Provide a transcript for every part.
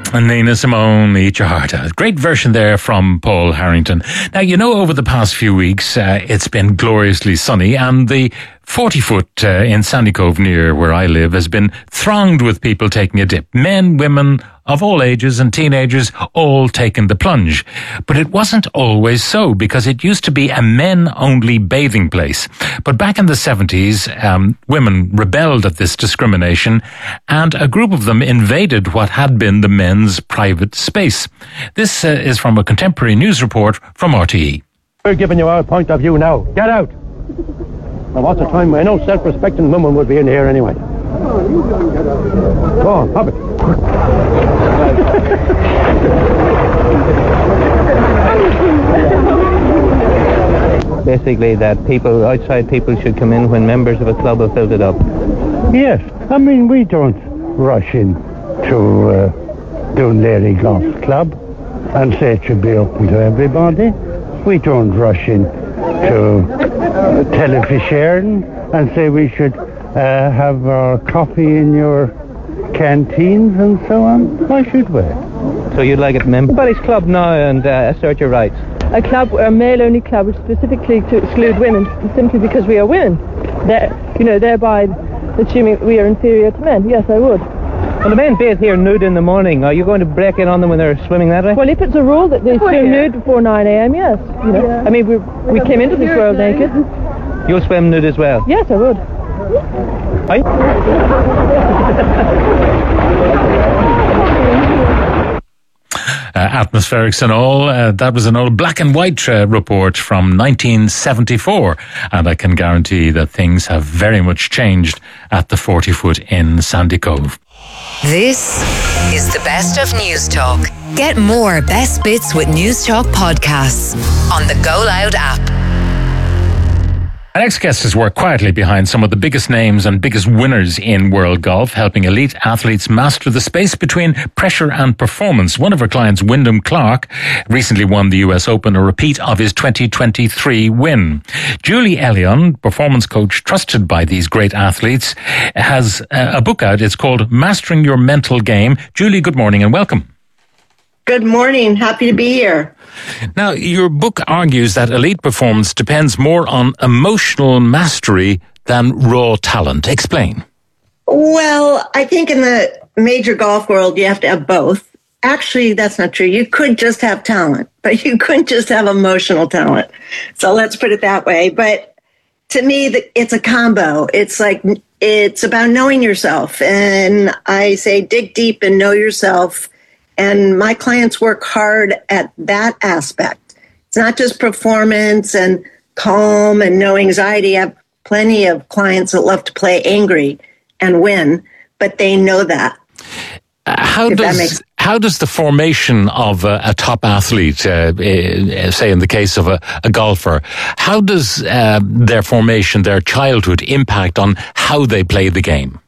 And Nina Simone, Eat Your Heart Out. Great version there from Paul Harrington. Now, over the past few weeks, it's been gloriously sunny, and the 40-foot in Sandy Cove near where I live has been thronged with people taking a dip. Men, women of all ages and teenagers all taking the plunge. But it wasn't always so, because it used to be a men-only bathing place. But back in the 70s, women rebelled at this discrimination, and a group of them invaded what had been the men's private space. This is from a contemporary news report from RTE. We're giving you our point of view now. Get out! Now, what's the time? I know self-respecting women would be in here anyway. Go on, pop it. Basically, that outside people should come in when members of a club have filled it up. Yes, I mean, we don't rush in to Dún Laoghaire Golf Club and say it should be open to everybody. We don't rush in to Telefishern and say we should have our coffee in your canteens and so on. Why should we? So you'd like it everybody's club now and assert your rights? A club, a male-only club, which specifically to exclude women, simply because we are women. Thereby assuming we are inferior to men. Yes, I would. Well, the men bathe here nude in the morning. Are you going to break in on them when they're swimming that way? Well, if it's a rule that they swim nude before 9 a.m., yes. Yeah. I mean, we came into this world naked. You'll swim nude as well? Yes, I would. Atmospherics and all. That was an old black and white report from 1974. And I can guarantee that things have very much changed at the 40-foot in Sandy Cove. This is the best of News Talk. Get more best bits with News Talk podcasts on the Go Loud app. Our next guest has worked quietly behind some of the biggest names and biggest winners in world golf, helping elite athletes master the space between pressure and performance. One of her clients, Wyndham Clark, recently won the US Open, a repeat of his 2023 win. Julie Ellion, performance coach trusted by these great athletes, has a book out. It's called Mastering Your Mental Game. Julie, good morning and welcome. Good morning. Happy to be here. Now, your book argues that elite performance depends more on emotional mastery than raw talent. Explain. Well, I think in the major golf world, you have to have both. Actually, that's not true. You could just have talent, but you couldn't just have emotional talent. So let's put it that way. But to me, it's a combo. It's about knowing yourself. And I say dig deep and know yourself. And my clients work hard at that aspect. It's not just performance and calm and no anxiety. I have plenty of clients that love to play angry and win, but they know that. How does the formation of a top athlete, say in the case of a golfer, how does their formation, their childhood, impact on how they play the game?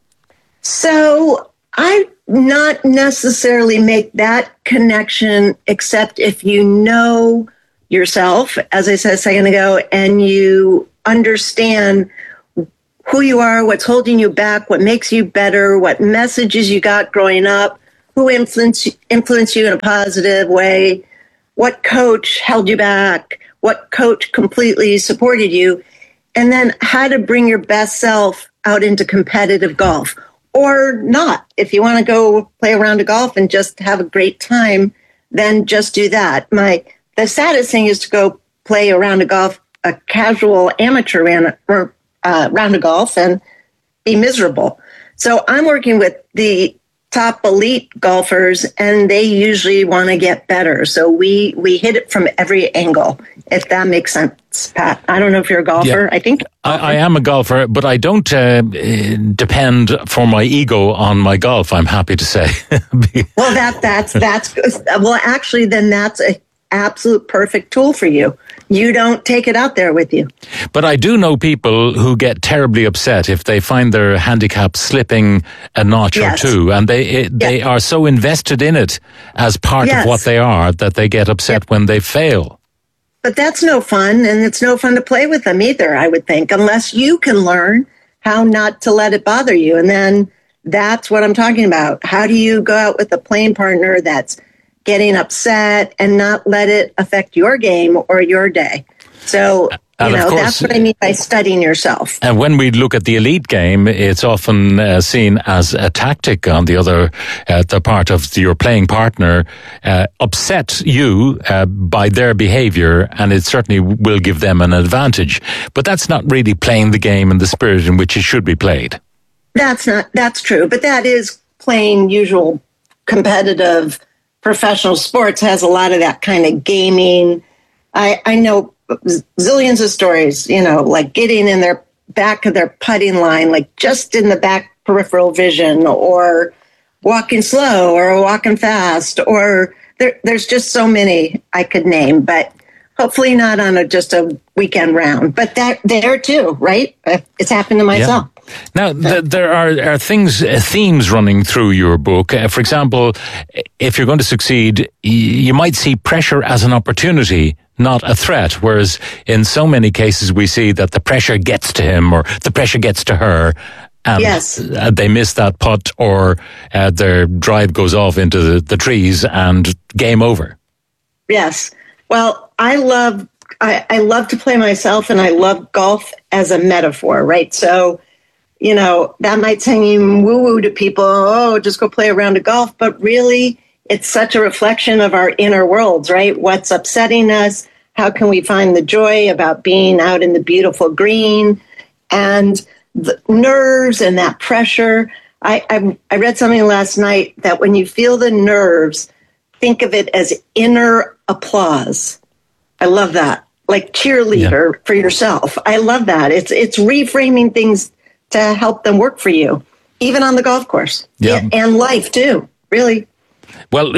So I not necessarily make that connection, except if you know yourself, as I said a second ago, and you understand who you are, what's holding you back, what makes you better, what messages you got growing up, who influenced you in a positive way, what coach held you back, what coach completely supported you, and then how to bring your best self out into competitive golf. Or not. If you want to go play a round of golf and just have a great time, then just do that. The saddest thing is to go play a round of golf, a casual amateur round of golf, and be miserable. So I'm working with the top elite golfers, and they usually want to get better. So we hit it from every angle, if that makes sense, Pat. I don't know if you're a golfer. Yeah. I think I am a golfer, but I don't depend for my ego on my golf, I'm happy to say. Well, that's good. Well, actually, then that's an absolute perfect tool for you. You don't take it out there with you. But I do know people who get terribly upset if they find their handicap slipping a notch or two, and they are so invested in it as part of what they are that they get upset when they fail. But that's no fun, and it's no fun to play with them either, I would think, unless you can learn how not to let it bother you. And then that's what I'm talking about. How do you go out with a playing partner that's getting upset and not let it affect your game or your day? So, And of course, that's what I mean by studying yourself. And when we look at the elite game, it's often seen as a tactic on the other, the part of your playing partner, upset you by their behavior, and it certainly will give them an advantage. But that's not really playing the game in the spirit in which it should be played. That's true. But that is playing usual competitive professional sports, has a lot of that kind of gaming. I know zillions of stories, like getting in their back of their putting line, like just in the back peripheral vision, or walking slow or walking fast, or there's just so many I could name, but hopefully not on just a weekend round. But that there too, right? It's happened to myself. Yeah. Now, there are themes running through your book. For example, if you're going to succeed, you might see pressure as an opportunity, not a threat. Whereas in so many cases, we see that the pressure gets to him or the pressure gets to her, and yes, they miss that putt, or their drive goes off into the trees and game over. Yes. Well, I love to play myself, and I love golf as a metaphor, right? So, that might seem woo-woo to people. Oh, just go play a round of golf. But really, it's such a reflection of our inner worlds, right? What's upsetting us? How can we find the joy about being out in the beautiful green? And the nerves and that pressure. I read something last night that when you feel the nerves, think of it as inner applause. I love that. Like cheerleader for yourself. I love that. It's reframing things to help them work for you, even on the golf course. Yeah. And life too, really. Well,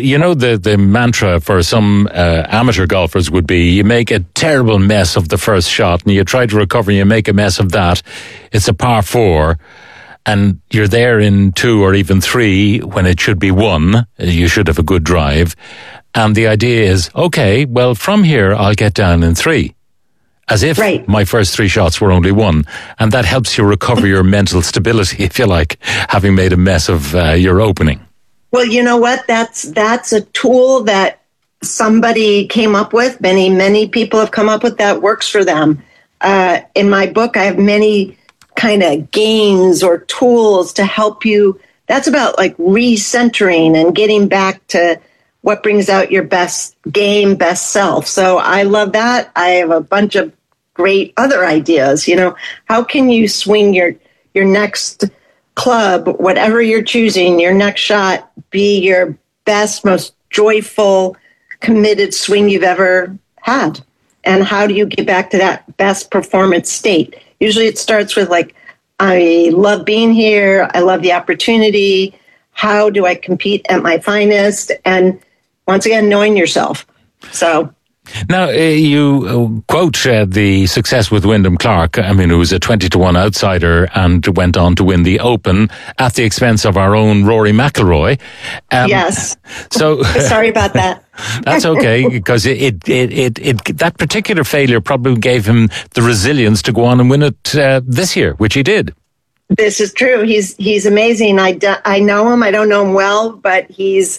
the mantra for some amateur golfers would be, you make a terrible mess of the first shot and you try to recover and you make a mess of that. It's a par 4 and you're there in 2 or even 3 when it should be 1. You should have a good drive. And the idea is, okay, well, from here, I'll get down in 3. As if my first 3 shots were only 1. And that helps you recover your mental stability, if you like, having made a mess of your opening. Well, you know what? That's a tool that somebody came up with. Many people have come up with that works for them. In my book, I have many kind of games or tools to help you. That's about like recentering and getting back to what brings out your best game, best self. So I love that. I have a bunch of great other ideas. How can you swing your next club, whatever you're choosing, your next shot, be your best, most joyful, committed swing you've ever had? And how do you get back to that best performance state? Usually it starts with I love being here. I love the opportunity. How do I compete at my finest? And once again, knowing yourself. So now you quote the success with Wyndham Clark. I mean, who was a 20-1 outsider and went on to win the Open at the expense of our own Rory McIlroy. Yes. So sorry about that. That's okay, because it that particular failure probably gave him the resilience to go on and win it this year, which he did. This is true. He's amazing. I know him. I don't know him well, but he's.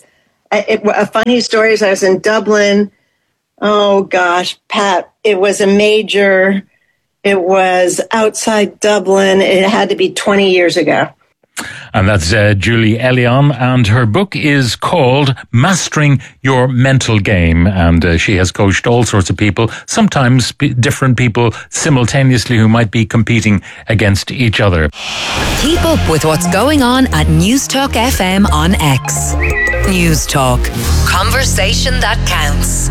A funny story is I was in Dublin. Oh, gosh, Pat, it was a major. It was outside Dublin. It had to be 20 years ago. And that's Julie Elion, and her book is called Mastering Your Mental Game. And she has coached all sorts of people, sometimes different people simultaneously who might be competing against each other. Keep up with what's going on at News Talk FM on X. News Talk. Conversation that counts.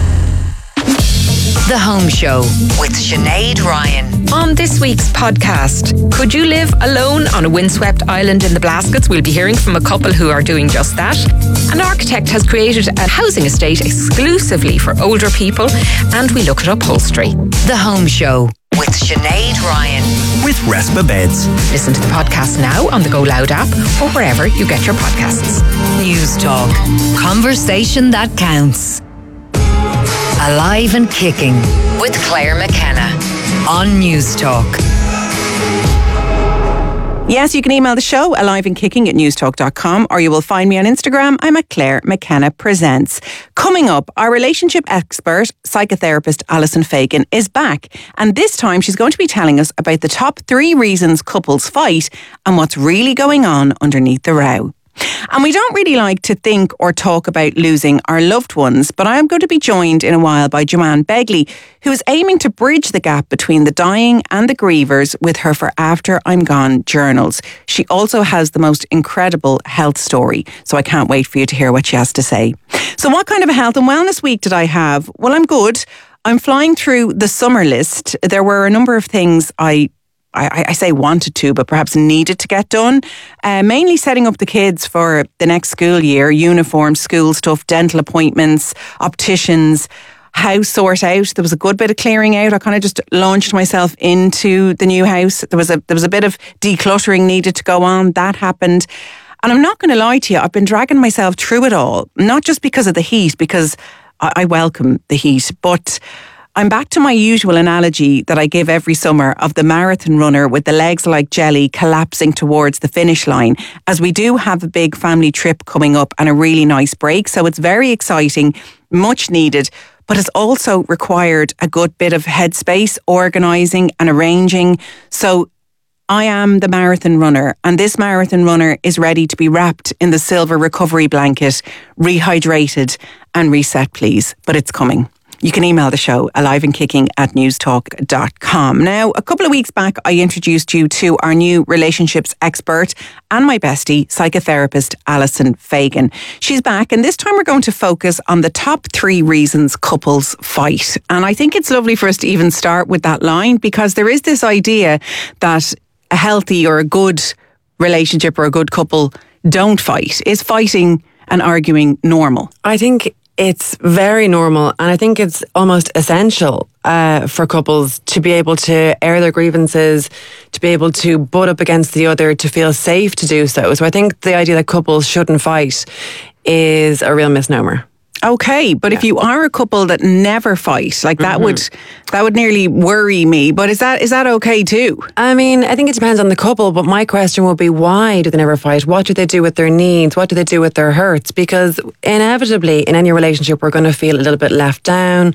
The Home Show with Sinead Ryan. On this week's podcast, could you live alone on a windswept island in the Blaskets? We'll be hearing from a couple who are doing just that. An architect has created a housing estate exclusively for older people, and we look at upholstery. The Home Show with Sinead Ryan. With Respa Beds. Listen to the podcast now on the Go Loud app or wherever you get your podcasts. News Talk. Conversation that counts. Alive and Kicking with Claire McKenna on News Talk. Yes, you can email the show aliveandkicking@newstalk.com, or you will find me on Instagram. I'm at Claire McKenna Presents. Coming up, our relationship expert, psychotherapist Alison Fagan, is back. And this time she's going to be telling us about the top 3 reasons couples fight and what's really going on underneath the row. And we don't really like to think or talk about losing our loved ones, but I am going to be joined in a while by Joanne Begley, who is aiming to bridge the gap between the dying and the grievers with her For After I'm Gone journals. She also has the most incredible health story, so I can't wait for you to hear what she has to say. So what kind of a health and wellness week did I have? Well, I'm good. I'm flying through the summer list. There were a number of things I say wanted to, but perhaps needed to get done. Mainly setting up the kids for the next school year, uniforms, school stuff, dental appointments, opticians, house sort out. There was a good bit of clearing out. I kind of just launched myself into the new house. There was a bit of decluttering needed to go on. That happened. And I'm not going to lie to you, I've been dragging myself through it all, not just because of the heat, because I welcome the heat, but I'm back to my usual analogy that I give every summer of the marathon runner with the legs like jelly collapsing towards the finish line, as we do have a big family trip coming up and a really nice break. So it's very exciting, much needed, but it's also required a good bit of headspace, organising and arranging. So I am the marathon runner, and this marathon runner is ready to be wrapped in the silver recovery blanket, rehydrated and reset, please. But it's coming. You can email the show, aliveandkicking@newstalk.com. Now, a couple of weeks back, I introduced you to our new relationships expert and my bestie, psychotherapist Alison Fagan. She's back, and this time we're going to focus on the top 3 reasons couples fight. And I think it's lovely for us to even start with that line, because there is this idea that a healthy or a good relationship or a good couple don't fight. Is fighting and arguing normal? I think it's very normal, and I think it's almost essential for couples to be able to air their grievances, to be able to butt up against the other, to feel safe to do so. So I think the idea that couples shouldn't fight is a real misnomer. Okay, but if you are a couple that never fight, like that would nearly worry me. But is that okay too? I mean, I think it depends on the couple, but my question would be, why do they never fight? What do they do with their needs? What do they do with their hurts? Because inevitably in any relationship we're going to feel a little bit let down.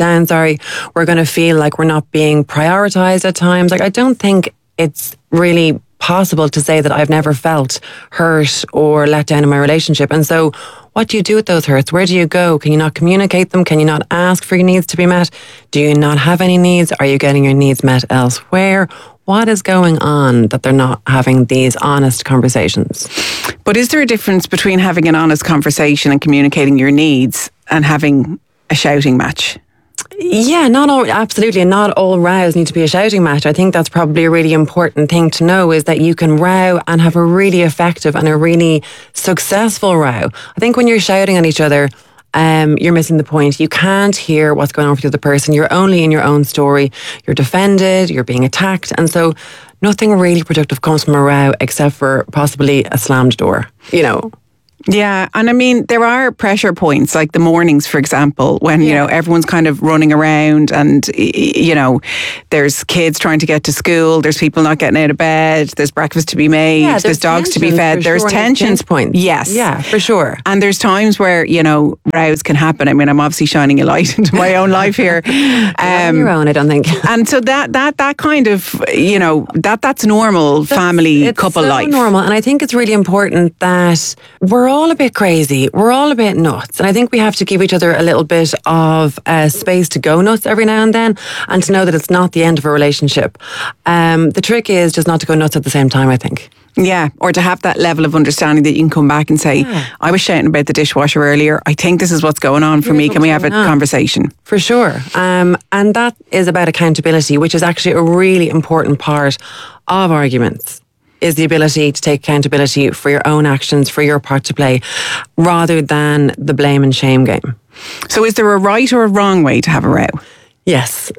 We're going to feel like we're not being prioritized at times. Like, I don't think it's really possible to say that I've never felt hurt or let down in my relationship. And so what do you do with those hurts? Where do you go? Can you not communicate them? Can you not ask for your needs to be met? Do you not have any needs? Are you getting your needs met elsewhere? What is going on that they're not having these honest conversations? But is there a difference between having an honest conversation and communicating your needs and having a shouting match? Yeah, absolutely. Not all rows need to be a shouting match. I think that's probably a really important thing to know, is that you can row and have a really effective and a really successful row. I think when you're shouting at each other, you're missing the point. You can't hear what's going on with the other person. You're only in your own story. You're defended, you're being attacked. And so nothing really productive comes from a row except for possibly a slammed door, you know. Yeah, and I mean, there are pressure points, like the mornings, for example, when, you know, everyone's kind of running around and, you know, there's kids trying to get to school, there's people not getting out of bed, there's breakfast to be made, there's dogs to be fed, there's tensions. Points. Yes. Yeah, for sure. And there's times where, you know, rows can happen. I mean, I'm obviously shining a light into my own life here. On your own, I don't think. And so that kind of, you know, that's normal family couple life. It's normal. And I think it's really important that we're all a bit crazy. We're all a bit nuts. And I think we have to give each other a little bit of space to go nuts every now and then, and to know that it's not the end of a relationship. The trick is just not to go nuts at the same time, I think. Yeah, or to have that level of understanding that you can come back and say, I was shouting about the dishwasher earlier. I think this is what's going on for me. Can we have a conversation? For sure. And that is about accountability, which is actually a really important part of arguments. Is the ability to take accountability for your own actions, for your part to play, rather than the blame and shame game. So is there a right or a wrong way to have a row? Yes.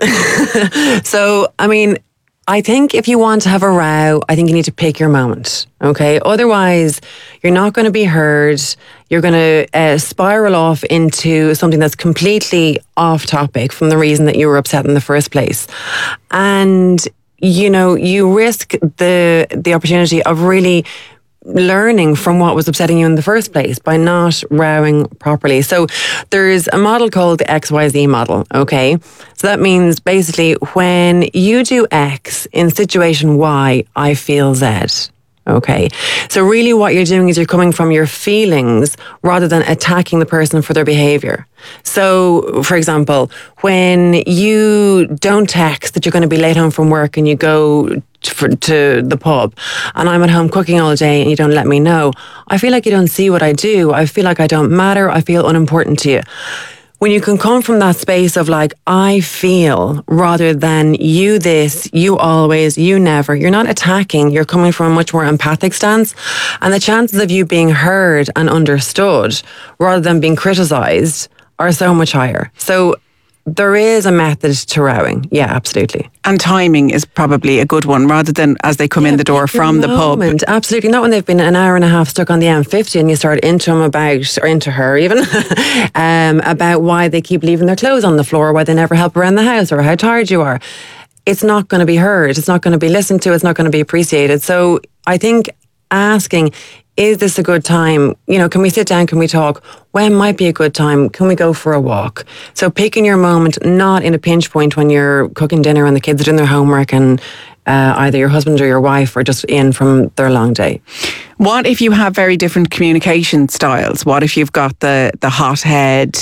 So, I mean, I think if you want to have a row, I think you need to pick your moment, okay? Otherwise, you're not going to be heard. You're going to spiral off into something that's completely off topic from the reason that you were upset in the first place. And you risk the opportunity of really learning from what was upsetting you in the first place by not rowing properly. So there's a model called the XYZ model, okay? So that means basically when you do X in situation Y, I feel Z. Okay. So really what you're doing is you're coming from your feelings rather than attacking the person for their behavior. So, for example, when you don't text that you're going to be late home from work and you go to the pub and I'm at home cooking all day and you don't let me know, I feel like you don't see what I do. I feel like I don't matter. I feel unimportant to you. When you can come from that space of like, I feel, rather than you this, you always, you never, you're not attacking, you're coming from a much more empathic stance. And the chances of you being heard and understood rather than being criticised are so much higher. So there is a method to rowing. Yeah, absolutely. And timing is probably a good one rather than as they come in the door from the pub. Absolutely. Not when they've been an hour and a half stuck on the M50 and you start into them about, or into her even, about why they keep leaving their clothes on the floor, why they never help around the house or how tired you are. It's not going to be heard. It's not going to be listened to. It's not going to be appreciated. So I think asking, is this a good time? Can we sit down? Can we talk? When might be a good time? Can we go for a walk? So picking your moment, not in a pinch point when you're cooking dinner and the kids are doing their homework and either your husband or your wife are just in from their long day. What if you have very different communication styles? What if you've got the hothead,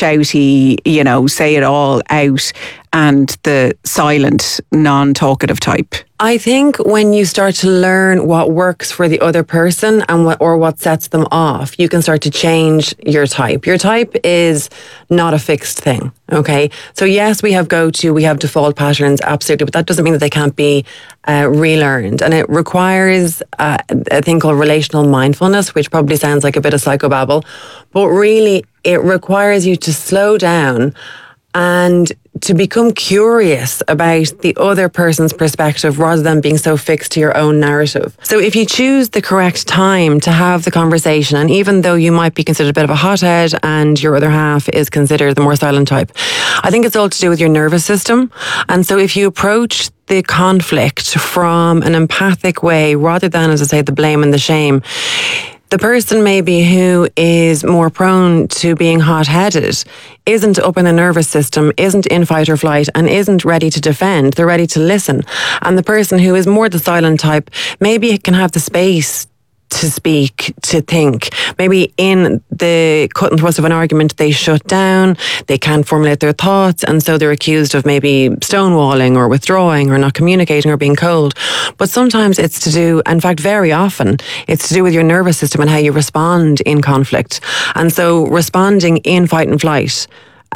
shouty, say it all out, and the silent, non-talkative type? I think when you start to learn what works for the other person and what sets them off, you can start to change your type. Your type is not a fixed thing, okay? So yes, we have we have default patterns, absolutely, but that doesn't mean that they can't be relearned. And it requires a thing called relational mindfulness, which probably sounds like a bit of psychobabble, but really it requires you to slow down and to become curious about the other person's perspective rather than being so fixed to your own narrative. So if you choose the correct time to have the conversation, and even though you might be considered a bit of a hothead and your other half is considered the more silent type, I think it's all to do with your nervous system. And so if you approach the conflict from an empathic way rather than, as I say, the blame and the shame, the person maybe who is more prone to being hot-headed isn't up in the nervous system, isn't in fight or flight, and isn't ready to defend. They're ready to listen. And the person who is more the silent type maybe can have the space to speak, to think. Maybe in the cut and thrust of an argument, they shut down, they can't formulate their thoughts, and so they're accused of maybe stonewalling or withdrawing or not communicating or being cold. But sometimes it's to do, in fact, very often, it's to do with your nervous system and how you respond in conflict. And so responding in fight and flight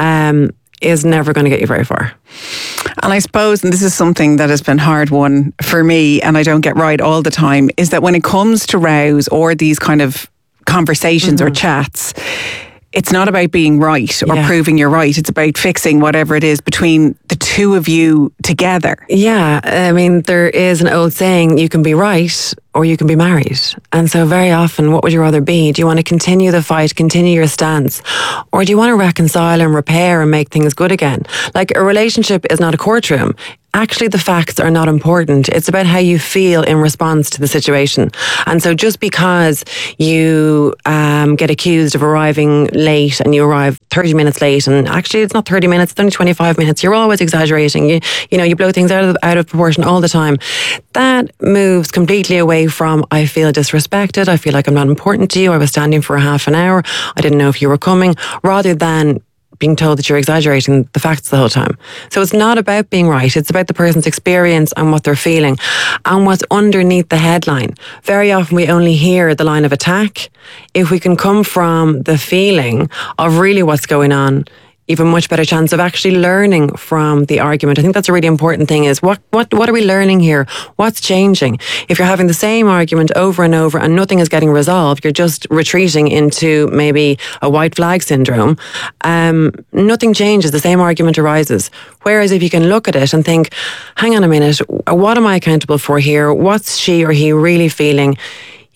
is never going to get you very far. And I suppose, and this is something that has been hard won for me and I don't get right all the time, is that when it comes to rows or these kind of conversations or chats, it's not about being right or proving you're right. It's about fixing whatever it is between the two of you together. Yeah, I mean, there is an old saying, you can be right or you can be married. And so very often, what would you rather be? Do you want to continue the fight, continue your stance? Or do you want to reconcile and repair and make things good again? Like, a relationship is not a courtroom. Actually, the facts are not important. It's about how you feel in response to the situation. And so just because you get accused of arriving late and you arrive 30 minutes late, and actually it's not 30 minutes, it's only 25 minutes, you're always exaggerating. You blow things out of proportion all the time. That moves completely away from, I feel disrespected, I feel like I'm not important to you, I was standing for a half an hour, I didn't know if you were coming, rather than being told that you're exaggerating the facts the whole time. So it's not about being right. It's about the person's experience and what they're feeling and what's underneath the headline. Very often we only hear the line of attack. If we can come from the feeling of really what's going on, even much better chance of actually learning from the argument. I think that's a really important thing, is what are we learning here? What's changing? If you're having the same argument over and over and nothing is getting resolved, you're just retreating into maybe a white flag syndrome, nothing changes, the same argument arises. Whereas if you can look at it and think, hang on a minute, what am I accountable for here? What's she or he really feeling?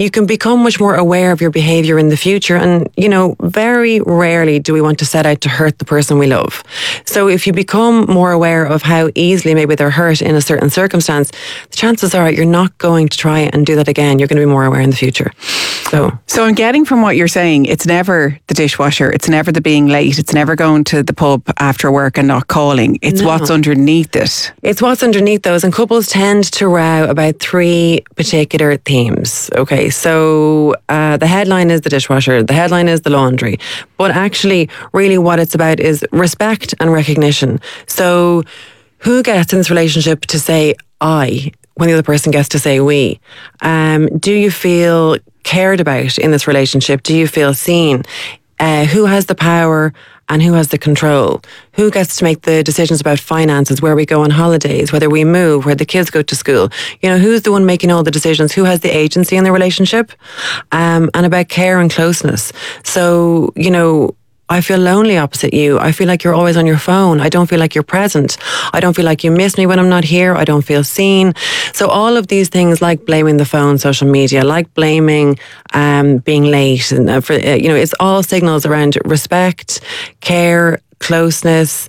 you can become much more aware of your behavior in the future. And, very rarely do we want to set out to hurt the person we love. So if you become more aware of how easily maybe they're hurt in a certain circumstance, the chances are you're not going to try and do that again. You're going to be more aware in the future. So I'm getting from what you're saying, it's never the dishwasher, it's never the being late, it's never going to the pub after work and not calling. It's what's underneath it. It's what's underneath those. And couples tend to row about 3 particular themes. Okay, so the headline is the dishwasher, the headline is the laundry. But actually, really what it's about is respect and recognition. So who gets in this relationship to say I when the other person gets to say we? Do you feel cared about in this relationship? Do you feel seen? Who has the power and who has the control? Who gets to make the decisions about finances, where we go on holidays, whether we move, where the kids go to school? Who's the one making all the decisions? Who has the agency in the relationship? And about care and closeness. So, I feel lonely opposite you. I feel like you're always on your phone. I don't feel like you're present. I don't feel like you miss me when I'm not here. I don't feel seen. So all of these things, like blaming the phone, social media, like blaming being late, and it's all signals around respect, care, closeness,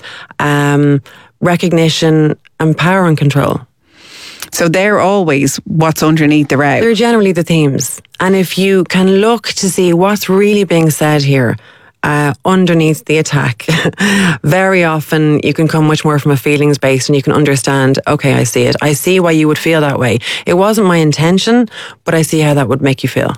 recognition, and power and control. So they're always what's underneath the row. They're generally the themes. And if you can look to see what's really being said here, underneath the attack, very often you can come much more from a feelings based, and you can understand, okay, I see it. I see why you would feel that way. It wasn't my intention, but I see how that would make you feel.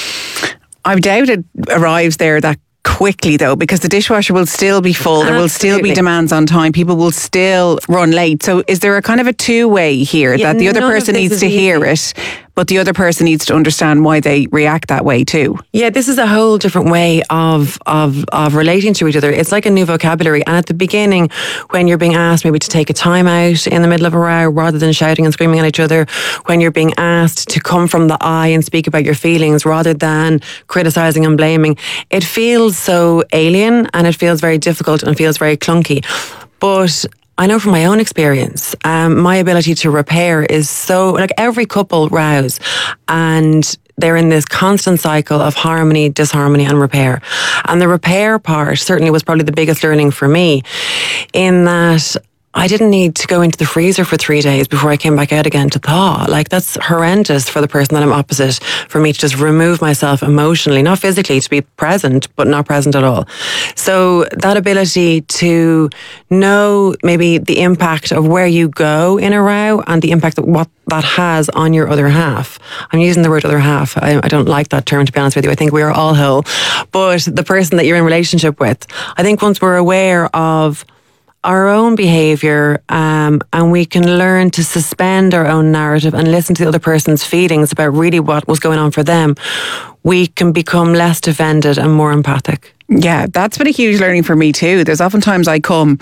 I doubt it arrives there that quickly though, because the dishwasher will still be full. There will still be demands on time. People will still run late. So is there a kind of a two-way here, that the other person needs to hear it, but the other person needs to understand why they react that way too? Yeah, this is a whole different way of relating to each other. It's like a new vocabulary. And at the beginning, when you're being asked maybe to take a time out in the middle of a row rather than shouting and screaming at each other, when you're being asked to come from the I and speak about your feelings rather than criticizing and blaming, it feels so alien, and it feels very difficult and feels very clunky. But I know from my own experience, my ability to repair is so, like, every couple rows and they're in this constant cycle of harmony, disharmony and repair. And the repair part certainly was probably the biggest learning for me, in that I didn't need to go into the freezer for 3 days before I came back out again to thaw. Like, that's horrendous for the person that I'm opposite, for me to just remove myself emotionally, not physically, to be present, but not present at all. So that ability to know maybe the impact of where you go in a row and the impact of what that has on your other half. I'm using the word other half. I don't like that term, to be honest with you. I think we are all whole. But the person that you're in relationship with, I think once we're aware of our own behaviour, and we can learn to suspend our own narrative and listen to the other person's feelings about really what was going on for them, we can become less defended and more empathic. Yeah, that's been a huge learning for me too. There's oftentimes I come,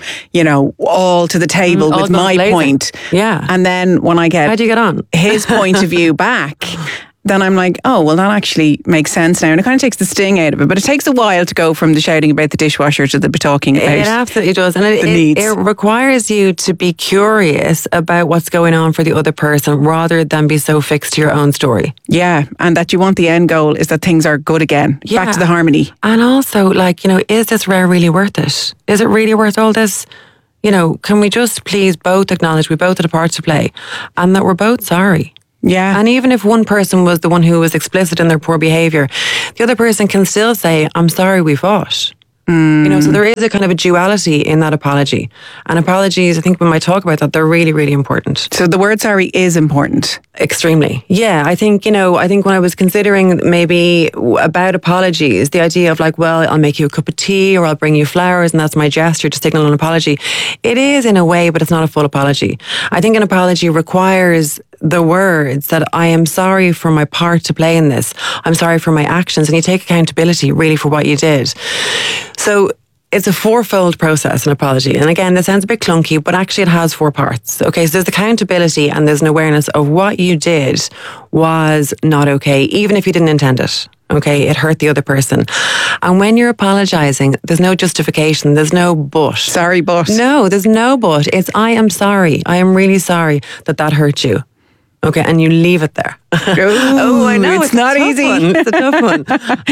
all to the table with my point. Yeah. And then when I get, how do you get on? His point of view back, then I'm like, oh, well, that actually makes sense now. And it kind of takes the sting out of it. But it takes a while to go from the shouting about the dishwasher to the talking about it absolutely does. And it requires you to be curious about what's going on for the other person rather than be so fixed to your own story. Yeah. And that you want the end goal is that things are good again. Yeah. Back to the harmony. And also, is this row really worth it? Is it really worth all this? Can we just please both acknowledge we both had a part to play and that we're both sorry? Yeah. And even if one person was the one who was explicit in their poor behaviour, the other person can still say, I'm sorry we fought. So there is a kind of a duality in that apology. And apologies, I think we might talk about that, they're really, really important. So the word sorry is important. Extremely. Yeah, I think when I was considering maybe about apologies, the idea of I'll make you a cup of tea or I'll bring you flowers and that's my gesture to signal an apology. It is in a way, but it's not a full apology. I think an apology requires the words that I am sorry for my part to play in this. I'm sorry for my actions. And you take accountability really for what you did. So it's a fourfold process, an apology. And again, this sounds a bit clunky, but actually it has 4 parts. Okay, so there's accountability and there's an awareness of what you did was not okay, even if you didn't intend it. Okay, it hurt the other person. And when you're apologising, there's no justification, there's no but. Sorry, but. No, there's no but. It's I am sorry. I am really sorry that hurt you. Okay, and you leave it there. Oh, I know, it's not easy. It's a tough one.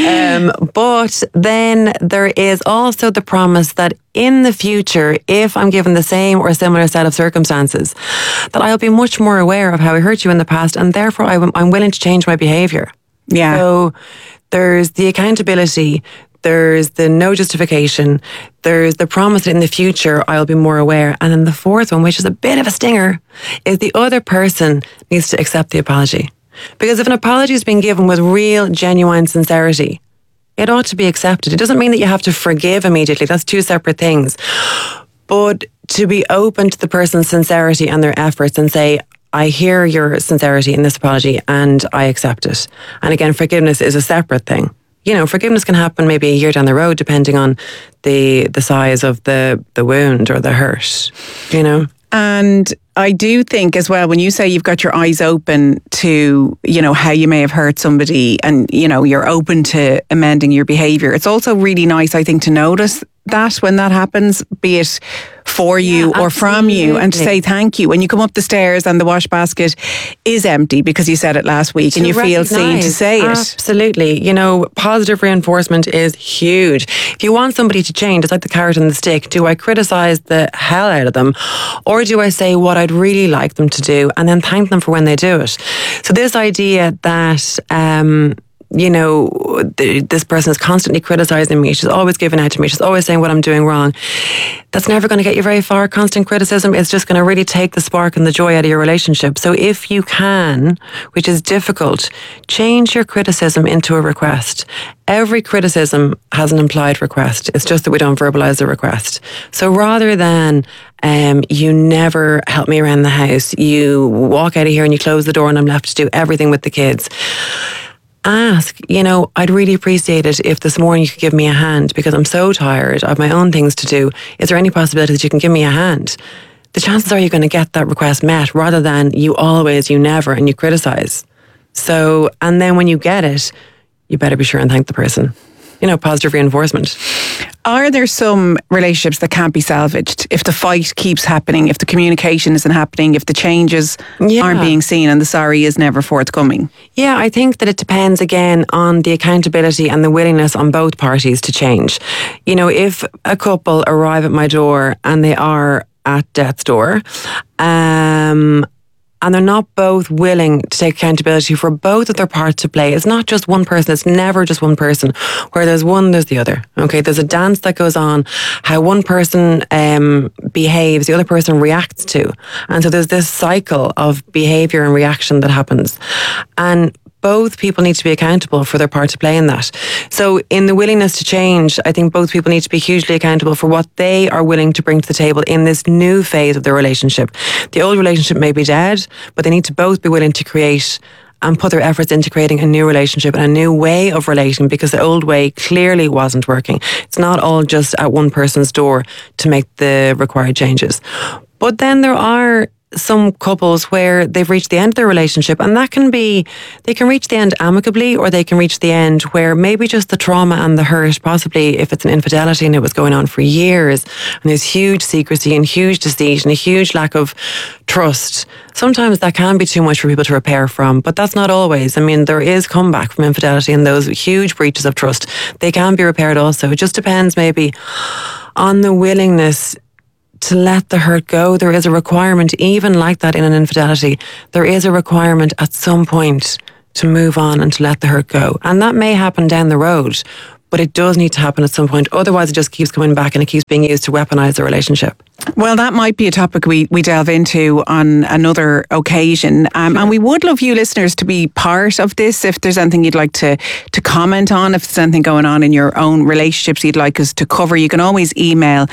But then there is also the promise that in the future, if I'm given the same or similar set of circumstances, that I'll be much more aware of how I hurt you in the past, and therefore I'm willing to change my behaviour. Yeah. So there's the accountability, there's the no justification, there's the promise that in the future I'll be more aware. And then the fourth one, which is a bit of a stinger, is the other person needs to accept the apology. Because if an apology has been given with real, genuine sincerity, it ought to be accepted. It doesn't mean that you have to forgive immediately. That's two separate things. But to be open to the person's sincerity and their efforts and say, I hear your sincerity in this apology and I accept it. And again, forgiveness is a separate thing. You know, forgiveness can happen maybe a year down the road, depending on the size of the wound or the hurt, you know? And I do think as well, when you say you've got your eyes open to, you know, how you may have hurt somebody and, you know, you're open to amending your behaviour, it's also really nice, I think, to notice that when that happens, be it for you or from you, and to say thank you when you come up the stairs and the wash basket is empty because you said it last week and you feel seen to say it. Absolutely. You know, positive reinforcement is huge. If you want somebody to change, it's like the carrot and the stick. Do I criticise the hell out of them, or do I say what I'd really like them to do and then thank them for when they do it? So this idea that you know, this person is constantly criticising me, she's always giving out to me, she's always saying what I'm doing wrong, that's never going to get you very far. Constant criticism is just going to really take the spark and the joy out of your relationship. So if you can, which is difficult, change your criticism into a request. Every criticism has an implied request. It's just that we don't verbalise the request. So rather than you never help me around the house, you walk out of here and you close the door and I'm left to do everything with the kids, ask, you know, I'd really appreciate it if this morning you could give me a hand because I'm so tired, I have my own things to do. Is there any possibility that you can give me a hand? The chances are you're going to get that request met rather than you always, you never, and you criticise. So, and then when you get it, you better be sure and thank the person. You know, positive reinforcement. Are there some relationships that can't be salvaged if the fight keeps happening, if the communication isn't happening, if the changes aren't being seen and the sorry is never forthcoming? Yeah, I think that it depends again on the accountability and the willingness on both parties to change. You know, if a couple arrive at my door and they are at death's door, and they're not both willing to take accountability for both of their parts to play. It's not just one person. It's never just one person. Where there's one, there's the other. Okay, there's a dance that goes on. How one person behaves, the other person reacts to. And so there's this cycle of behaviour and reaction that happens. And both people need to be accountable for their part to play in that. So in the willingness to change, I think both people need to be hugely accountable for what they are willing to bring to the table in this new phase of their relationship. The old relationship may be dead, but they need to both be willing to create and put their efforts into creating a new relationship and a new way of relating, because the old way clearly wasn't working. It's not all just at one person's door to make the required changes. But then there are some couples where they've reached the end of their relationship, and that can be, they can reach the end amicably, or they can reach the end where maybe just the trauma and the hurt, possibly if it's an infidelity and it was going on for years and there's huge secrecy and huge deceit and a huge lack of trust. Sometimes that can be too much for people to repair from, but that's not always. I mean, there is comeback from infidelity and those huge breaches of trust. They can be repaired also. It just depends maybe on the willingness to let the hurt go. There is a requirement, even like that in an infidelity, there is a requirement at some point to move on and to let the hurt go. And that may happen down the road, but it does need to happen at some point. Otherwise, it just keeps coming back and it keeps being used to weaponise the relationship. Well, that might be a topic we delve into on another occasion. And we would love you listeners to be part of this. If there's anything you'd like to comment on, if there's anything going on in your own relationships you'd like us to cover, you can always email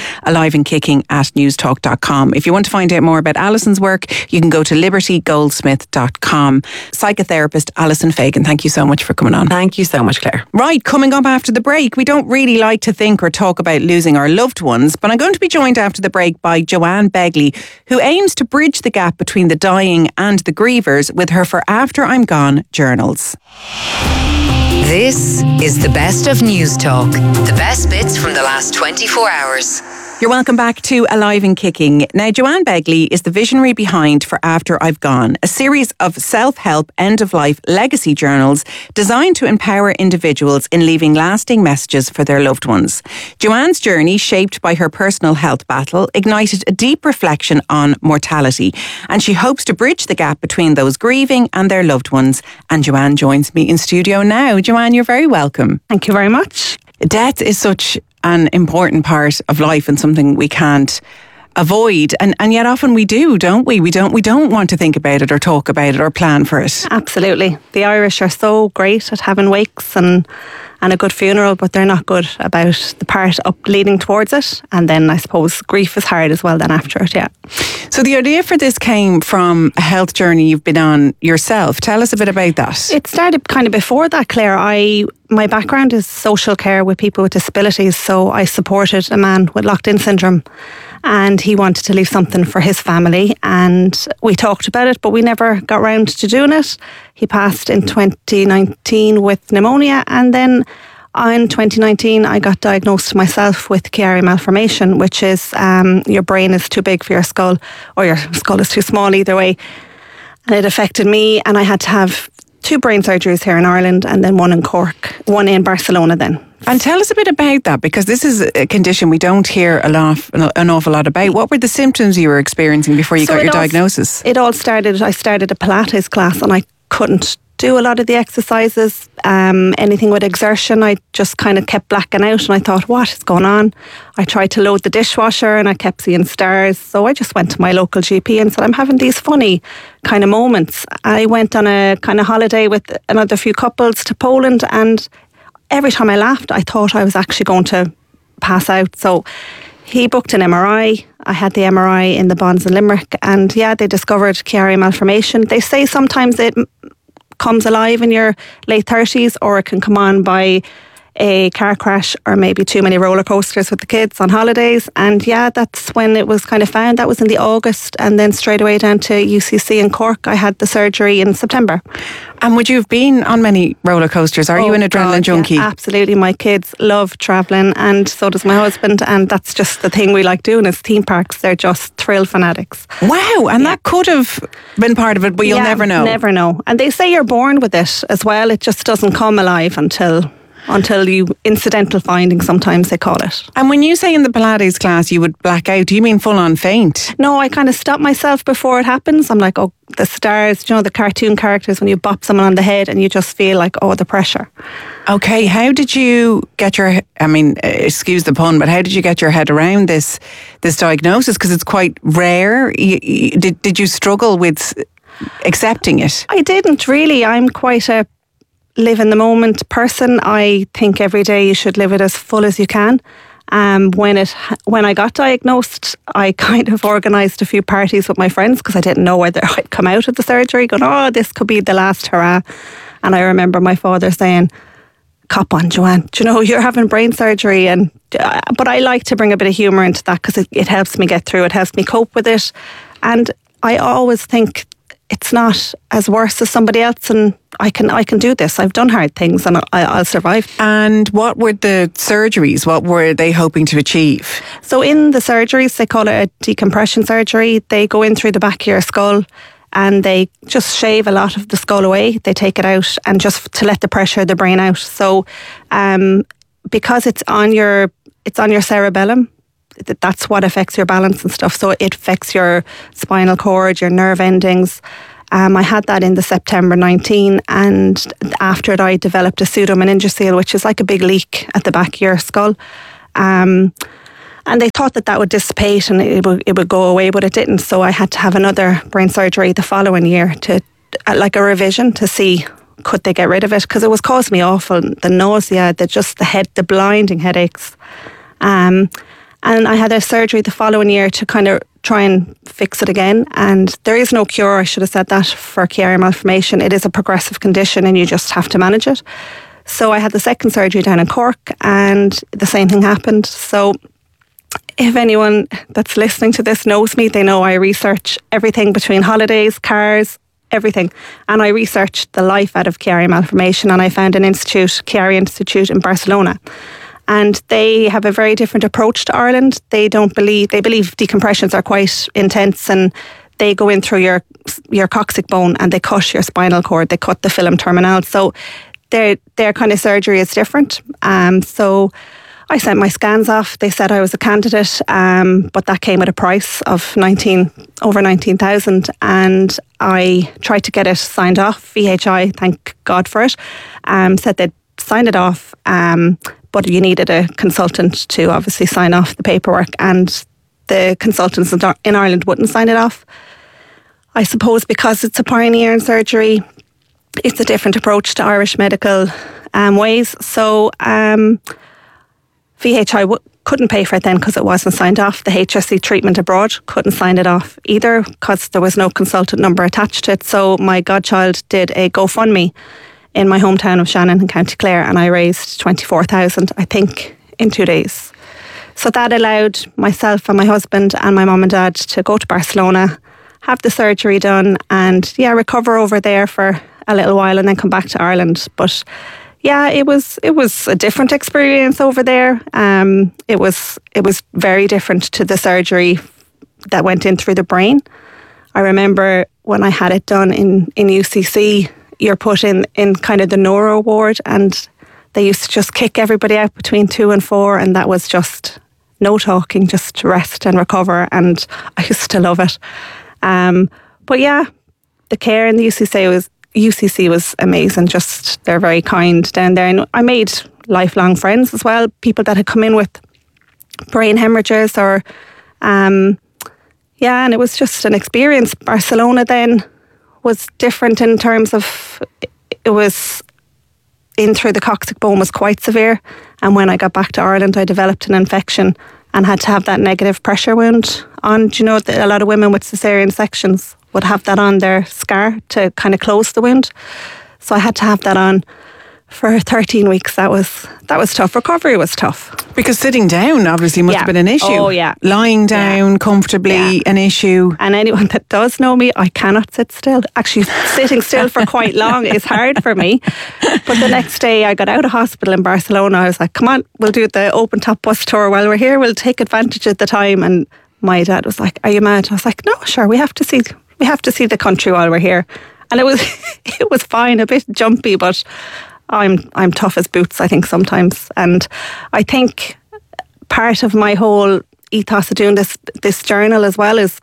aliveandkicking@newstalk.com. If you want to find out more about Alison's work, you can go to libertygoldsmith.com. Psychotherapist Alison Fagan, thank you so much for coming on. Thank you so much, Claire. Right, coming up after the break, we don't really like to think or talk about losing our loved ones, but I'm going to be joined after the break by Joanne Begley, who aims to bridge the gap between the dying and the grievers with her For After I'm Gone journals. This is the best of News Talk. The best bits from the last 24 hours. You're welcome back to Alive and Kicking. Now, Joanne Begley is the visionary behind For After I've Gone, a series of self-help, end-of-life legacy journals designed to empower individuals in leaving lasting messages for their loved ones. Joanne's journey, shaped by her personal health battle, ignited a deep reflection on mortality, and she hopes to bridge the gap between those grieving and their loved ones. And Joanne joins me in studio now. Joanne, you're very welcome. Thank you very much. Death is such an important part of life and something we can't avoid, and yet often we do, don't we? We don't want to think about it or talk about it or plan for it. Absolutely. The Irish are so great at having wakes and a good funeral, but they're not good about the part up leading towards it. And then I suppose grief is hard as well then after it, yeah. So the idea for this came from a health journey you've been on yourself. Tell us a bit about that. It started kind of before that, Claire. My background is social care with people with disabilities, so I supported a man with locked-in syndrome, and he wanted to leave something for his family, and we talked about it, but we never got round to doing it. He passed in 2019 with pneumonia, and then in 2019 I got diagnosed myself with Chiari malformation, which is your brain is too big for your skull, or your skull is too small, either way, and it affected me, and I had to have 2 brain surgeries here in Ireland and then 1 in Cork, 1 in Barcelona then. And tell us a bit about that, because this is a condition we don't hear an awful lot about. What were the symptoms you were experiencing before you got your diagnosis? I started a Pilates class, and I couldn't do a lot of the exercises, anything with exertion. I just kind of kept blacking out, and I thought, what is going on? I tried to load the dishwasher and I kept seeing stars. So I just went to my local GP and said, I'm having these funny kind of moments. I went on a kind of holiday with another few couples to Poland, and every time I laughed, I thought I was actually going to pass out. So he booked an MRI. I had the MRI in the Bonds in Limerick, and yeah, they discovered Chiari malformation. They say sometimes it comes alive in your late 30s, or it can come on by a car crash or maybe too many roller coasters with the kids on holidays. And yeah, that's when it was kind of found. That was in the August, and then straight away down to UCC in Cork. I had the surgery in September. And would you have been on many roller coasters? Are you an adrenaline junkie? Yeah, absolutely. My kids love travelling, and so does my husband, and that's just the thing we like doing is theme parks. They're just thrill fanatics. Wow, and that could have been part of it, but you'll never know. Never know. And they say you're born with it as well. It just doesn't come alive until you incidental finding, sometimes they call it. And when you say in the Pilates class you would black out, do you mean full on faint? No, I kind of stop myself before it happens. I'm like, oh, the stars, you know, the cartoon characters when you bop someone on the head and you just feel like, oh, the pressure. Okay, how did you get excuse the pun, but how did you get your head around this diagnosis? Because it's quite rare. Did you struggle with accepting it? I didn't really. I'm quite a live in the moment person. I think every day you should live it as full as you can. When I got diagnosed, I kind of organised a few parties with my friends because I didn't know whether I'd come out of the surgery going, oh, this could be the last hurrah. And I remember my father saying, cop on, Joanne, do you know, you're having brain surgery. But I like to bring a bit of humour into that because it helps me get through, it helps me cope with it. And I always think it's not as worse as somebody else, and I can do this. I've done hard things and I'll survive. And what were the surgeries? What were they hoping to achieve? So in the surgeries, they call it a decompression surgery. They go in through the back of your skull and they just shave a lot of the skull away. They take it out and just to let the pressure of the brain out. So because it's on your cerebellum, that's what affects your balance and stuff. So it affects your spinal cord, your nerve endings. I had that in the September 19, and after it I developed a pseudomeningocele, which is like a big leak at the back of your skull. And they thought that would dissipate and it would go away, but it didn't. So I had to have another brain surgery the following year to like a revision to see could they get rid of it, because it was causing me awful, the nausea, the blinding headaches. And I had a surgery the following year to kind of try and fix it again. And there is no cure, I should have said that, for Chiari malformation. It is a progressive condition and you just have to manage it. So I had the second surgery down in Cork and the same thing happened. So if anyone that's listening to this knows me, they know I research everything between holidays, cars, everything. And I researched the life out of Chiari malformation, and I found an institute, Chiari Institute in Barcelona. And they have a very different approach to Ireland. They believe decompressions are quite intense, and they go in through your coccyx bone and they cut your spinal cord. They cut the filum terminal. So their kind of surgery is different. So I sent my scans off. They said I was a candidate, but that came at a price of over 19,000, and I tried to get it signed off. VHI, thank God for it, said they'd sign it off, but you needed a consultant to obviously sign off the paperwork, and the consultants in Ireland wouldn't sign it off. I suppose because it's a pioneer in surgery, it's a different approach to Irish medical ways. So VHI couldn't pay for it then because it wasn't signed off. The HSE treatment abroad couldn't sign it off either because there was no consultant number attached to it. So my godchild did a GoFundMe in my hometown of Shannon in County Clare, and I raised 24,000, I think, in 2 days. So that allowed myself and my husband and my mum and dad to go to Barcelona, have the surgery done, and recover over there for a little while and then come back to Ireland. But it was a different experience over there. It was very different to the surgery that went in through the brain. I remember when I had it done in UCC, you're put in kind of the neuro ward, and they used to just kick everybody out between 2 and 4, and that was just no talking, just rest and recover, and I used to love it. But the care in the UCC was amazing. Just they're very kind down there, and I made lifelong friends as well. People that had come in with brain hemorrhages, or and it was just an experience. Barcelona then was different in terms of it was in through the coccyx bone was quite severe, and when I got back to Ireland I developed an infection and had to have that negative pressure wound on. Do you know that a lot of women with cesarean sections would have that on their scar to kind of close the wound? So I had to have that on for 13 weeks. That was tough. Recovery was tough. Because sitting down obviously must have been an issue. Oh, yeah. Lying down comfortably, an issue. And anyone that does know me, I cannot sit still. Actually, sitting still for quite long is hard for me. But the next day I got out of hospital in Barcelona. I was like, come on, we'll do the open top bus tour while we're here. We'll take advantage of the time. And my dad was like, are you mad? I was like, no, sure, we have to see the country while we're here. And it was fine, a bit jumpy, but I'm tough as boots, I think, sometimes. And I think part of my whole ethos of doing this journal as well is